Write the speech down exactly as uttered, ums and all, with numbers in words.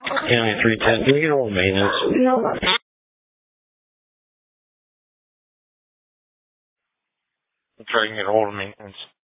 County three ten, can we get all the maintenance? I'm trying to get all the maintenance.